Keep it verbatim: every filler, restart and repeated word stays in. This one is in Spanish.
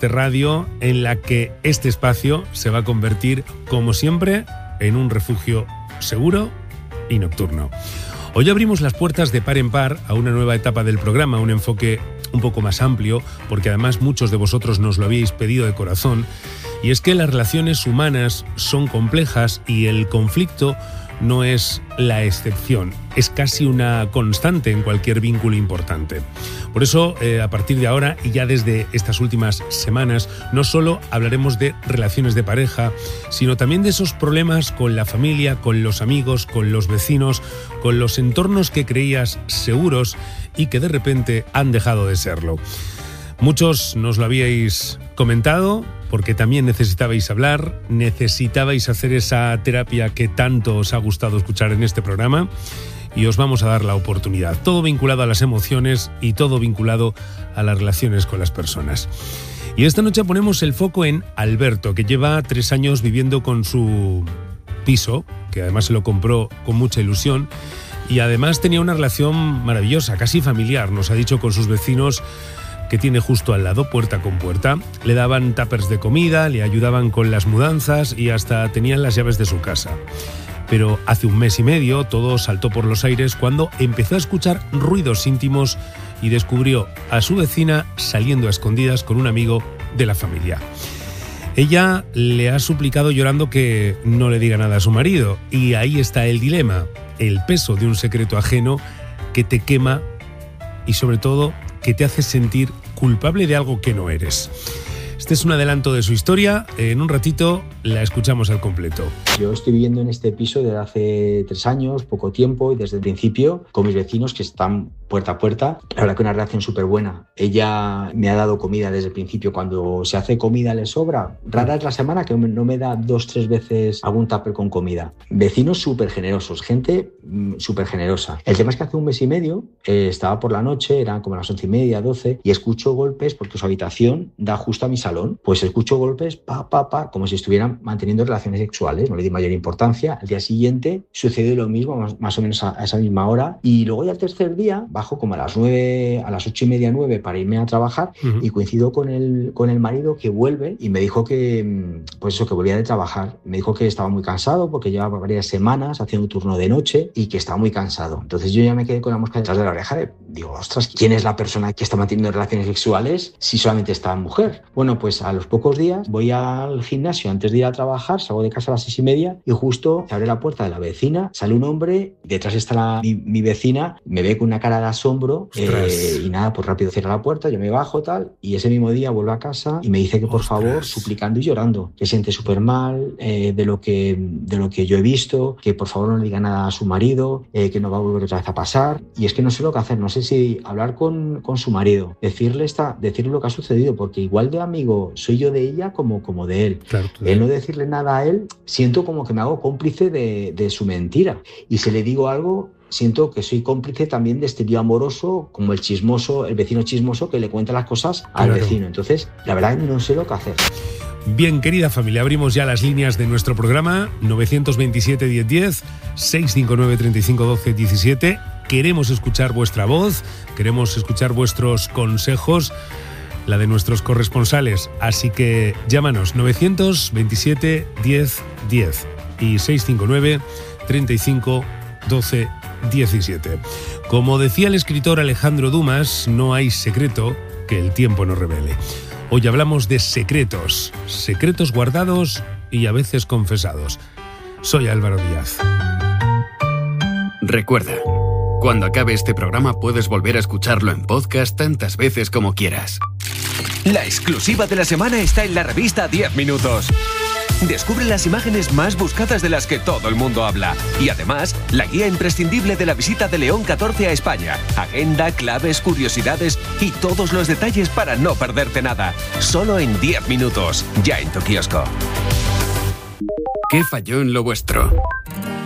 de radio en la que este espacio se va a convertir, como siempre, en un refugio seguro y nocturno. Hoy abrimos las puertas de par en par a una nueva etapa del programa, un enfoque un poco más amplio, porque además muchos de vosotros nos lo habíais pedido de corazón, y es que las relaciones humanas son complejas y el conflicto no es la excepción, es casi una constante en cualquier vínculo importante. Por eso, eh, a partir de ahora y ya desde estas últimas semanas, no solo hablaremos de relaciones de pareja, sino también de esos problemas con la familia, con los amigos, con los vecinos, con los entornos que creías seguros y que de repente han dejado de serlo. Muchos nos lo habíais comentado porque también necesitabais hablar, necesitabais hacer esa terapia que tanto os ha gustado escuchar en este programa y os vamos a dar la oportunidad. Todo vinculado a las emociones y todo vinculado a las relaciones con las personas. Y esta noche ponemos el foco en Alberto, que lleva tres años viviendo con su piso, que además se lo compró con mucha ilusión, y además tenía una relación maravillosa, casi familiar, nos ha dicho, con sus vecinos que tiene justo al lado, puerta con puerta. Le daban tuppers de comida, le ayudaban con las mudanzas y hasta tenían las llaves de su casa. Pero hace un mes y medio todo saltó por los aires cuando empezó a escuchar ruidos íntimos y descubrió a su vecina saliendo a escondidas con un amigo de la familia. Ella le ha suplicado llorando que no le diga nada a su marido, y ahí está el dilema, el peso de un secreto ajeno que te quema y sobre todo que te hace sentir culpable de algo que no eres. Este es un adelanto de su historia. En un ratito la escuchamos al completo. Yo estoy viviendo en este piso desde hace tres años, poco tiempo, y desde el principio con mis vecinos que están puerta a puerta. La verdad que una relación súper buena. Ella me ha dado comida desde el principio. Cuando se hace comida le sobra. Rara es la semana que no me da dos, tres veces algún tupper con comida. Vecinos súper generosos, gente súper generosa. El tema es que hace un mes y medio eh, estaba por la noche, eran como las once y media, doce, y escucho golpes porque su habitación da justo a mi salón. Pues escucho golpes, pa, pa, pa, como si estuvieran manteniendo relaciones sexuales. No le di mayor importancia. Al día siguiente sucedió lo mismo, más, más o menos a, a esa misma hora. Y luego ya el tercer día bajo como a las nueve, a las ocho y media, nueve para irme a trabajar, uh-huh. y coincido con el, con el marido que vuelve y me dijo que, pues eso, que volvía de trabajar. Me dijo que estaba muy cansado porque llevaba varias semanas haciendo un turno de noche y que estaba muy cansado. Entonces yo ya me quedé con la mosca detrás de la oreja. De, digo, ostras, ¿quién es la persona que está manteniendo relaciones sexuales si solamente está mujer? Bueno, pues a los pocos días voy al gimnasio antes de ir a trabajar, salgo de casa a las seis y media y justo se abre la puerta de la vecina, sale un hombre, detrás está la, mi, mi vecina, me ve con una cara de asombro eh, y nada, pues rápido cierra la puerta, yo me bajo tal y ese mismo día vuelvo a casa y me dice que por Ostras. favor, suplicando y llorando, que se siente súper mal eh, de, lo que, de lo que yo he visto, que por favor no le diga nada a su marido, eh, que no va a volver otra vez a pasar. Y es que no sé lo que hacer, no sé si hablar con, con su marido, decirle, esta, decirle lo que ha sucedido, porque igual de amigo soy yo de ella como, como de él. Claro, claro. El no decirle nada a él, siento como que me hago cómplice de, de su mentira. Y si le digo algo, siento que soy cómplice también de este lío amoroso, como el chismoso, el vecino chismoso que le cuenta las cosas al claro. vecino. Entonces, la verdad no sé lo que hacer. Bien, querida familia, abrimos ya las líneas de nuestro programa nueve dos siete, diez, diez, seis cinco nueve, treinta y cinco, doce, diecisiete. Queremos escuchar vuestra voz, queremos escuchar vuestros consejos, la de nuestros corresponsales. Así que llámanos nueve dos siete, diez, diez y seis cinco nueve, treinta y cinco, doce, diecisiete. Como decía el escritor Alejandro Dumas, no hay secreto que el tiempo no revele. Hoy hablamos de secretos, secretos guardados y a veces confesados. Soy Álvaro Díaz. Recuerda, cuando acabe este programa puedes volver a escucharlo en podcast tantas veces como quieras. La exclusiva de la semana está en la revista diez minutos. Descubre las imágenes más buscadas de las que todo el mundo habla. Y además, la guía imprescindible de la visita de León catorce a España. Agenda, claves, curiosidades y todos los detalles para no perderte nada. Solo en diez minutos. Ya en tu kiosco. ¿Qué falló en lo vuestro?